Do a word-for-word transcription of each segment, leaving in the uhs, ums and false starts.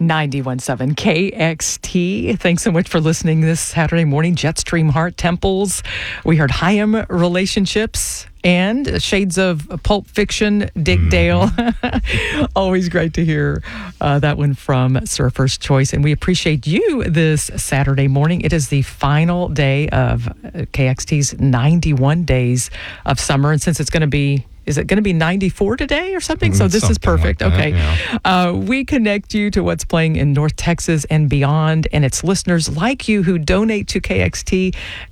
ninety-one point seven K X T. Thanks so much for listening this Saturday morning. Jetstream Heart, Temples. We heard Haim Relationships and shades of Pulp Fiction, Dick mm-hmm. Dale. Always great to hear uh, that one from Surfer's Choice. And we appreciate you this Saturday morning. It is the final day of K X T's ninety-one days of summer. And since it's going to be Is it going to be ninety-four today or something? So this something is perfect. Like that, okay. Yeah. Uh, we connect you to what's playing in North Texas and beyond. And it's listeners like you who donate to K X T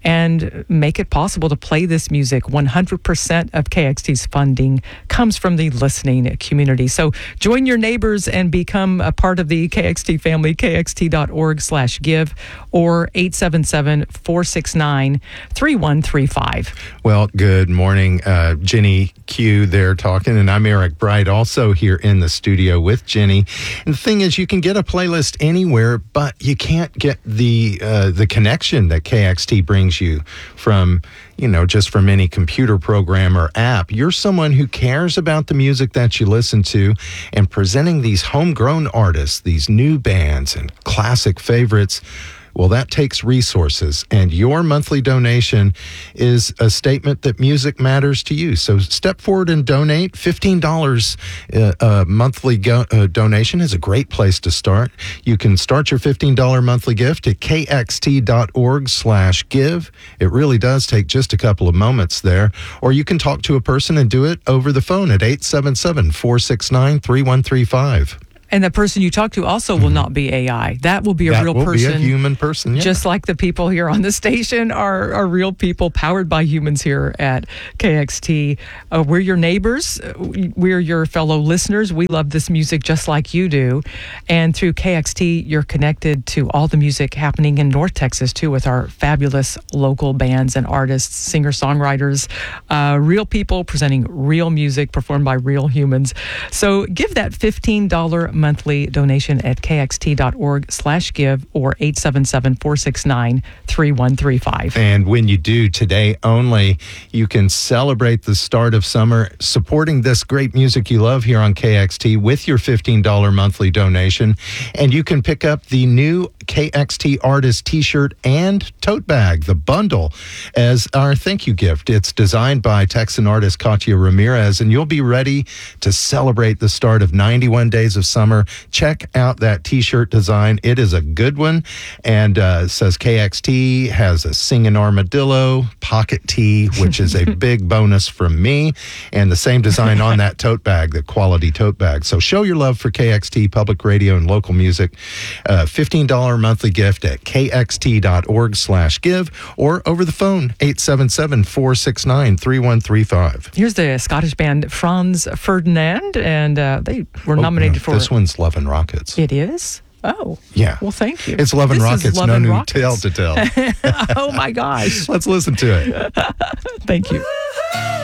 and make it possible to play this music. one hundred percent of K X T's funding comes from the listening community. So join your neighbors and become a part of the K X T family, K X T dot org slash give or eight seven seven, four six nine, three one three five. Well, good morning, uh, Jenny Q there talking, and I'm Eric Bright, also here in the studio with Jenny. And the thing is, you can get a playlist anywhere, but you can't get the uh, the connection that K X T brings you from, you know, just from any computer program or app. You're someone who cares about the music that you listen to, and presenting these homegrown artists, these new bands and classic favorites. Well, that takes resources, and your monthly donation is a statement that music matters to you. So step forward and donate. fifteen dollars uh, a monthly go- uh, donation is a great place to start. You can start your fifteen dollars monthly gift at K X T dot org slash give. It really does take just a couple of moments there. Or you can talk to a person and do it over the phone at eight seven seven, four six nine, three one three five. And the person you talk to also will not be A I. That will be a that real will person. Be a human person, yeah. Just like the people here on the station are, are real people powered by humans here at K X T. Uh, we're your neighbors. We're your fellow listeners. We love this music just like you do. And through K X T, you're connected to all the music happening in North Texas, too, with our fabulous local bands and artists, singer-songwriters, uh, real people presenting real music performed by real humans. So give that fifteen dollars monthly donation at K X T dot org slash give or eight seven seven, four six nine, three one three five. And when you do, today only, you can celebrate the start of summer supporting this great music you love here on K X T with your fifteen dollars monthly donation. And you can pick up the new K X T Artist t-shirt and tote bag, the bundle, as our thank you gift. It's designed by Texan artist Katya Ramirez, and you'll be ready to celebrate the start of ninety-one days of summer. Check out that t-shirt design. It is a good one, and uh, it says K X T, has a singing armadillo, pocket tee, which is a big bonus from me, and the same design on that tote bag, the quality tote bag. So show your love for K X T, public radio, and local music. Uh, fifteen dollars monthly gift at K X T dot org slash give or over the phone, eight seven seven, four six nine, three one three five. Here's the Scottish band Franz Ferdinand, and uh, they were oh, nominated no, for... This one's Love and Rockets. It is? Oh. Yeah. Well, thank you. It's Love and This Rockets, Love no and new Rockets. tale to tell. Oh, my gosh. Let's listen to it. Thank you.